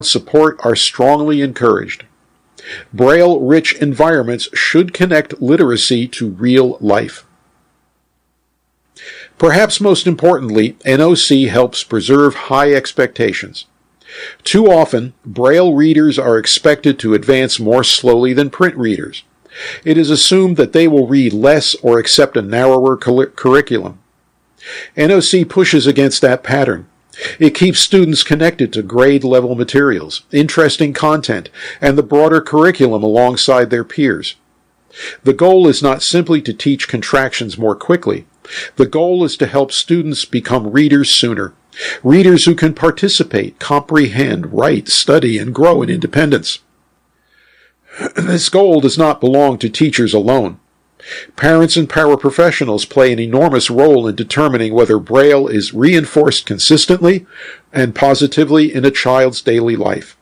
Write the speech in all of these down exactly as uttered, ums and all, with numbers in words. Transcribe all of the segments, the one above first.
support are strongly encouraged. Braille-rich environments should connect literacy to real life. Perhaps most importantly, N O C helps preserve high expectations. Too often, Braille readers are expected to advance more slowly than print readers. It is assumed that they will read less or accept a narrower curriculum. N O C pushes against that pattern. It keeps students connected to grade-level materials, interesting content, and the broader curriculum alongside their peers. The goal is not simply to teach contractions more quickly. The goal is to help students become readers sooner, readers who can participate, comprehend, write, study, and grow in independence. This goal does not belong to teachers alone. Parents and paraprofessionals play an enormous role in determining whether Braille is reinforced consistently and positively in a child's daily life.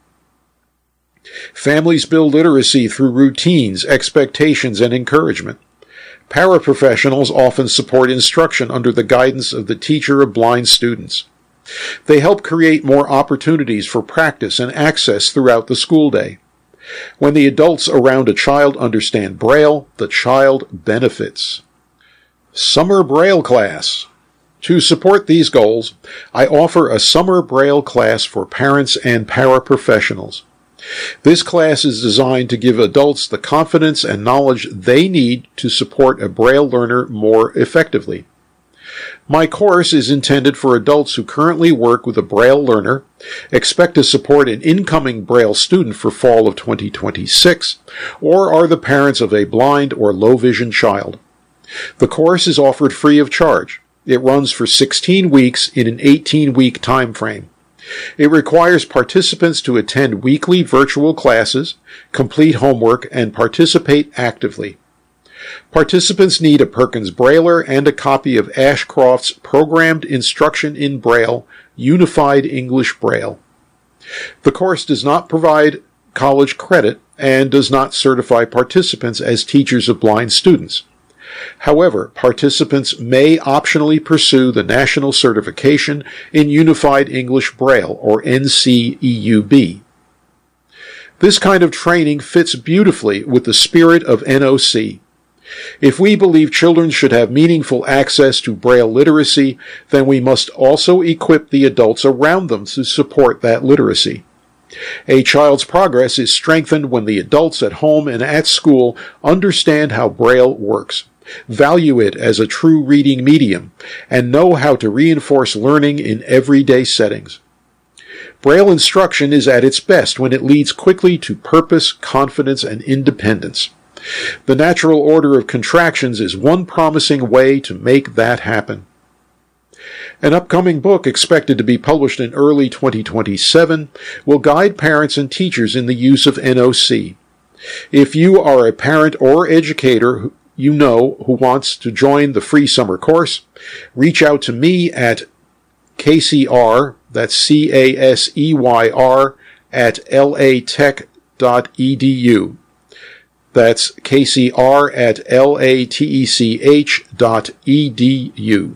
Families build literacy through routines, expectations, and encouragement. Paraprofessionals often support instruction under the guidance of the teacher of blind students. They help create more opportunities for practice and access throughout the school day. When the adults around a child understand Braille, the child benefits. Summer Braille Class. To support these goals, I offer a summer Braille class for parents and paraprofessionals. This class is designed to give adults the confidence and knowledge they need to support a Braille learner more effectively. My course is intended for adults who currently work with a Braille learner, expect to support an incoming Braille student for fall of twenty twenty-six, or are the parents of a blind or low-vision child. The course is offered free of charge. It runs for sixteen weeks in an eighteen-week time frame. It requires participants to attend weekly virtual classes, complete homework, and participate actively. Participants need a Perkins Brailler and a copy of Ashcroft's Programmed Instruction in Braille, Unified English Braille. The course does not provide college credit and does not certify participants as teachers of blind students. However, participants may optionally pursue the National Certification in Unified English Braille, or N C E U B. This kind of training fits beautifully with the spirit of N O C. If we believe children should have meaningful access to Braille literacy, then we must also equip the adults around them to support that literacy. A child's progress is strengthened when the adults at home and at school understand how Braille works, value it as a true reading medium, and know how to reinforce learning in everyday settings. Braille instruction is at its best when it leads quickly to purpose, confidence, and independence. The natural order of contractions is one promising way to make that happen. An upcoming book, expected to be published in early twenty twenty-seven, will guide parents and teachers in the use of N O C. If you are a parent or educator you know who wants to join the free summer course, reach out to me at K C R, that's C A S E Y R, at L A tech dot E D U. That's K C R at L A T E C H dot E D U.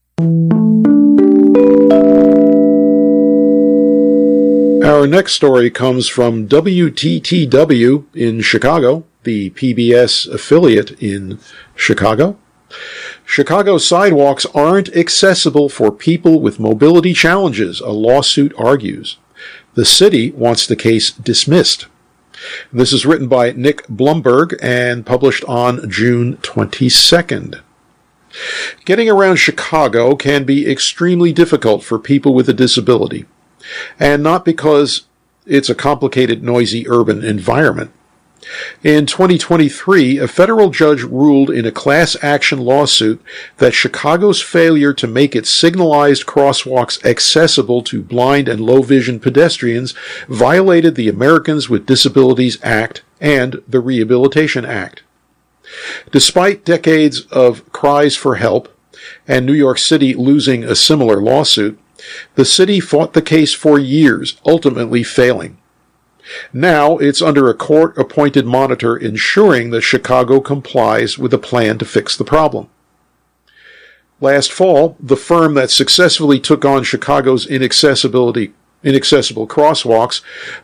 Our next story comes from W T T W in Chicago, the P B S affiliate in Chicago. Chicago sidewalks aren't accessible for people with mobility challenges, a lawsuit argues. The city wants the case dismissed. This is written by Nick Blumberg and published on June twenty-second. Getting around Chicago can be extremely difficult for people with a disability, and not because it's a complicated, noisy urban environment. In twenty twenty-three, a federal judge ruled in a class action lawsuit that Chicago's failure to make its signalized crosswalks accessible to blind and low-vision pedestrians violated the Americans with Disabilities Act and the Rehabilitation Act. Despite decades of cries for help and New York City losing a similar lawsuit, the city fought the case for years, ultimately failing. Now it's under a court-appointed monitor ensuring that Chicago complies with a plan to fix the problem. Last fall, the firm that successfully took on Chicago's inaccessibility inaccessible crosswalks,